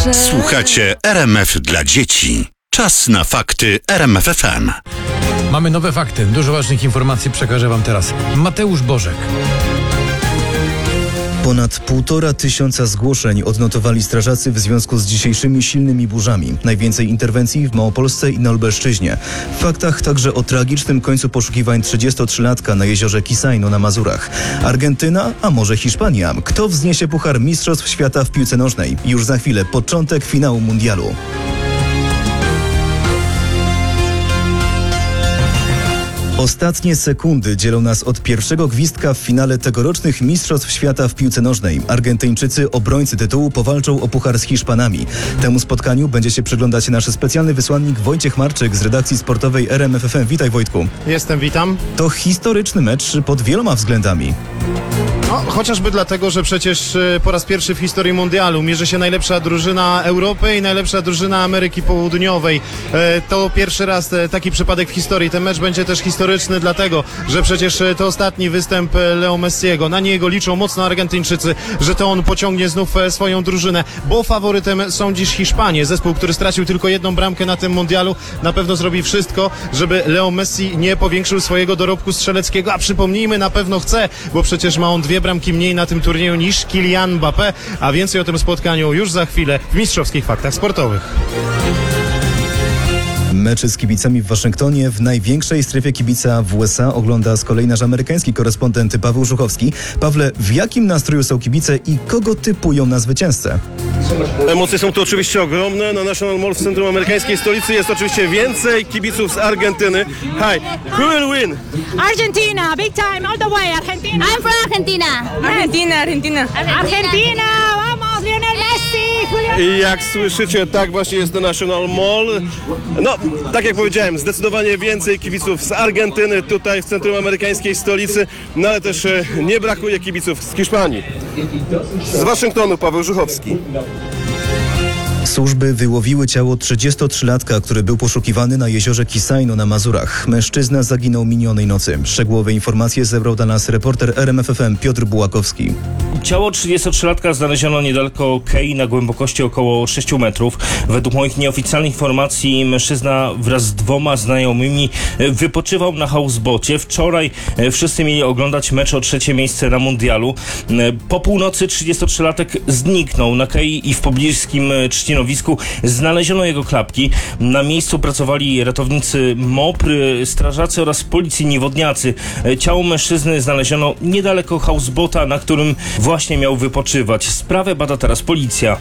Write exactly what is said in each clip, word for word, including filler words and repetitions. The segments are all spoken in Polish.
że... Słuchacie R M F dla dzieci. Czas na fakty R M F F M. Mamy nowe fakty. Dużo ważnych informacji przekażę wam teraz. Mateusz Bożek. Ponad półtora tysiąca zgłoszeń odnotowali strażacy w związku z dzisiejszymi silnymi burzami. Najwięcej interwencji w Małopolsce i na Lubelszczyźnie. W faktach także o tragicznym końcu poszukiwań trzydziestotrzylatka na jeziorze Kisajno na Mazurach. Argentyna, a może Hiszpania? Kto wzniesie puchar Mistrzostw Świata w piłce nożnej? Już za chwilę początek finału mundialu. Ostatnie sekundy dzielą nas od pierwszego gwizdka w finale tegorocznych Mistrzostw Świata w piłce nożnej. Argentyńczycy, obrońcy tytułu, powalczą o puchar z Hiszpanami. Temu spotkaniu będzie się przyglądać nasz specjalny wysłannik Wojciech Marczyk z redakcji sportowej R M F F M. Witaj, Wojtku. Jestem, witam. To historyczny mecz pod wieloma względami. No, chociażby dlatego, że przecież po raz pierwszy w historii mundialu mierzy się najlepsza drużyna Europy i najlepsza drużyna Ameryki Południowej. To pierwszy raz taki przypadek w historii. Ten mecz będzie też historyczny dlatego, że przecież to ostatni występ Leo Messiego. Na niego liczą mocno Argentyńczycy, że to on pociągnie znów swoją drużynę, bo faworytem są dziś Hiszpanie. Zespół, który stracił tylko jedną bramkę na tym mundialu, na pewno zrobi wszystko, żeby Leo Messi nie powiększył swojego dorobku strzeleckiego, a przypomnijmy, na pewno chce, bo przecież ma on dwie bramki mniej na tym turnieju niż Kylian Mbappé, a więcej o tym spotkaniu już za chwilę w Mistrzowskich Faktach Sportowych. Mecze z kibicami w Waszyngtonie w największej strefie kibica w U S A ogląda z kolei nasz amerykański korespondent Paweł Żuchowski. Pawle, w jakim nastroju są kibice i kogo typują na zwycięzcę? Emocje są tu oczywiście ogromne. Na National Mall w centrum amerykańskiej stolicy jest oczywiście więcej kibiców z Argentyny. Hi, who will win? Argentina, big time, all the way, Argentina. I'm from Argentina. Argentina, Argentina. Argentina, vamos, Lionel Messi. I jak słyszycie, tak właśnie jest na National Mall. No, tak jak powiedziałem, zdecydowanie więcej kibiców z Argentyny tutaj w centrum amerykańskiej stolicy, no ale też nie brakuje kibiców z Hiszpanii. Z Waszyngtonu Paweł Żuchowski. Służby wyłowiły ciało trzydziestotrzylatka, który był poszukiwany na jeziorze Kisajno na Mazurach. Mężczyzna zaginął minionej nocy. Szczegółowe informacje zebrał dla nas reporter R M F F M Piotr Bułakowski. Ciało trzydziestotrzylatka znaleziono niedaleko kei na głębokości około sześciu metrów. Według moich nieoficjalnych informacji mężczyzna wraz z dwoma znajomymi wypoczywał na housebocie. Wczoraj wszyscy mieli oglądać mecz o trzecie miejsce na mundialu. Po północy trzydziestotrzylatek zniknął na kei i w pobliskim trzcinowisku znaleziono jego klapki. Na miejscu pracowali ratownicy MOPR, strażacy oraz policyjni wodniacy. Ciało mężczyzny znaleziono niedaleko housebota, na którym właśnie miał wypoczywać. Sprawę bada teraz policja.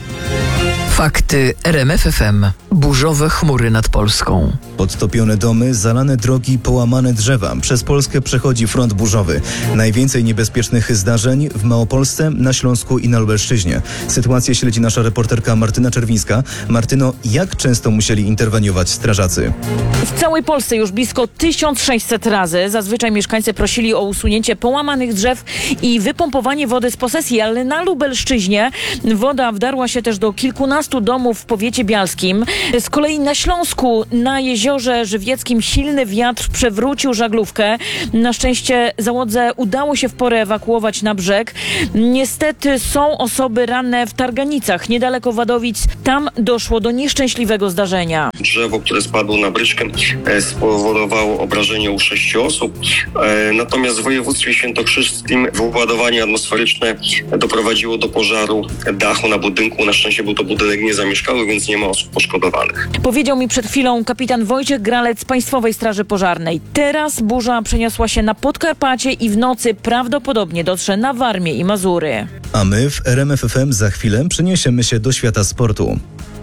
Fakty R M F F M. Burzowe chmury nad Polską. Podtopione domy, zalane drogi, połamane drzewa. Przez Polskę przechodzi front burzowy. Najwięcej niebezpiecznych zdarzeń w Małopolsce, na Śląsku i na Lubelszczyźnie. Sytuację śledzi nasza reporterka Martyna Czerwińska. Martyno, jak często musieli interweniować strażacy? W całej Polsce już blisko tysiąc sześćset razy. Zazwyczaj mieszkańcy prosili o usunięcie połamanych drzew i wypompowanie wody z posesji, ale na Lubelszczyźnie woda wdarła się też do kilkunastu domów w powiecie bialskim. Z kolei na Śląsku, na jeziorze Żywieckim silny wiatr przewrócił żaglówkę. Na szczęście załodze udało się w porę ewakuować na brzeg. Niestety są osoby ranne w Targanicach, niedaleko Wadowic. Tam doszło do nieszczęśliwego zdarzenia. Drzewo, które spadło na bryczkę, spowodowało obrażenie u sześciu osób. Natomiast w województwie świętokrzyskim wyładowanie atmosferyczne doprowadziło do pożaru dachu na budynku. Na szczęście był to budynek niezamieszkały, więc nie ma osób poszkodowanych. Powiedział mi przed chwilą kapitan Wojciech Gralec z Państwowej Straży Pożarnej. Teraz burza przeniosła się na Podkarpacie i w nocy prawdopodobnie dotrze na Warmię i Mazury. A my w R M F F M za chwilę przeniesiemy się do świata sportu.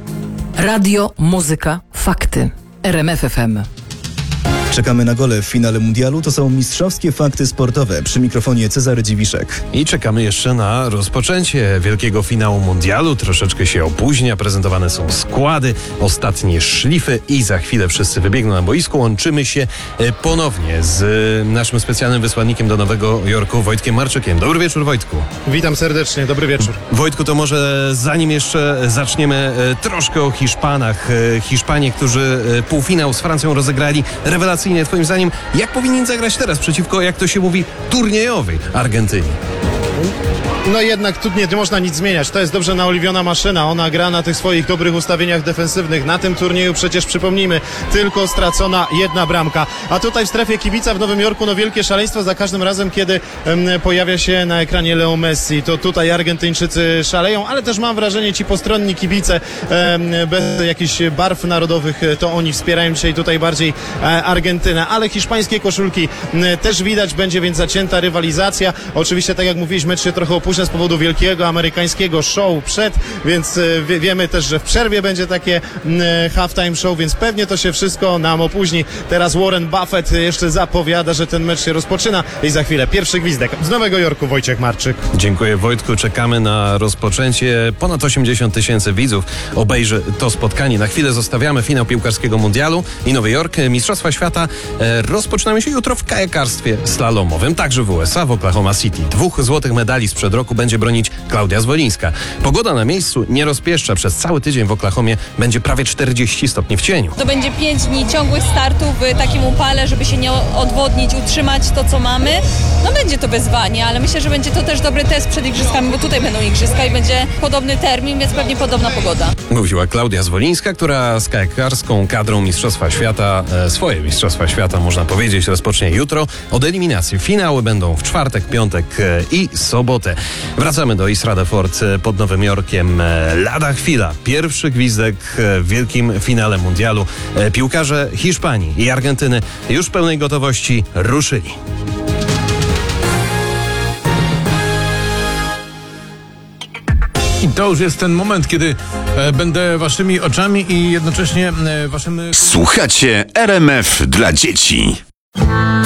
Radio, muzyka, fakty. R M F F M. Czekamy na gole w finale mundialu. To są mistrzowskie fakty sportowe. Przy mikrofonie Cezary Dziwiszek. I czekamy jeszcze na rozpoczęcie wielkiego finału mundialu. Troszeczkę się opóźnia. Prezentowane są składy, ostatnie szlify i za chwilę wszyscy wybiegną na boisku. Łączymy się ponownie z naszym specjalnym wysłannikiem do Nowego Jorku, Wojtkiem Marczykiem. Dobry wieczór, Wojtku. Witam serdecznie, dobry wieczór. Wojtku, to może zanim jeszcze zaczniemy troszkę o Hiszpanach. Hiszpanie, którzy półfinał z Francją rozegrali rewelacyjnie. Twoim zdaniem, jak powinien zagrać teraz przeciwko, jak to się mówi, turniejowej Argentynie? No jednak tu nie, nie można nic zmieniać. To jest dobrze naoliwiona maszyna. Ona gra na tych swoich dobrych ustawieniach defensywnych. Na tym turnieju przecież, przypomnijmy, tylko stracona jedna bramka. A tutaj w strefie kibica w Nowym Jorku, no wielkie szaleństwo za każdym razem, kiedy em, pojawia się na ekranie Leo Messi. To tutaj Argentyńczycy szaleją, ale też mam wrażenie, ci postronni kibice em, bez jakichś barw narodowych, to oni wspierają dzisiaj tutaj bardziej e, Argentynę. Ale hiszpańskie koszulki m, też widać, będzie więc zacięta rywalizacja. Oczywiście, tak jak mówiliśmy, mecz się trochę opóźnia z powodu wielkiego amerykańskiego show przed, więc wie, wiemy też, że w przerwie będzie takie m, halftime show, więc pewnie to się wszystko nam opóźni. Teraz Warren Buffett jeszcze zapowiada, że ten mecz się rozpoczyna i za chwilę pierwszy gwizdek z Nowego Jorku. Wojciech Marczyk. Dziękuję, Wojtku. Czekamy na rozpoczęcie. Ponad osiemdziesiąt tysięcy widzów obejrzy to spotkanie. Na chwilę zostawiamy finał piłkarskiego mundialu i Nowy Jork. Mistrzostwa Świata e, rozpoczynamy się jutro w kajakarstwie slalomowym, także w U S A, w Oklahoma City. Dwóch złotych medali sprzed roku będzie bronić Klaudia Zwolińska. Pogoda na miejscu nie rozpieszcza. Przez cały tydzień w Oklahomie będzie prawie czterdzieści stopni w cieniu. To będzie pięć dni ciągłych startów w takim upale, żeby się nie odwodnić, utrzymać to, co mamy. No będzie to wyzwanie, ale myślę, że będzie to też dobry test przed igrzyskami, bo tutaj będą igrzyska i będzie podobny termin, więc pewnie podobna pogoda. Mówiła Klaudia Zwolińska, która z kajakarską kadrą Mistrzostwa Świata, e, swoje Mistrzostwa Świata, można powiedzieć, rozpocznie jutro. Od eliminacji finały będą w czwartek, piątek e, i sobotę. Wracamy do Estrada Ford pod Nowym Jorkiem. E, lada chwila. Pierwszy gwizdek w wielkim finale mundialu. E, piłkarze Hiszpanii i Argentyny już w pełnej gotowości ruszyli. I to już jest ten moment, kiedy e, będę waszymi oczami i jednocześnie e, waszym... Słuchacie R M F dla dzieci.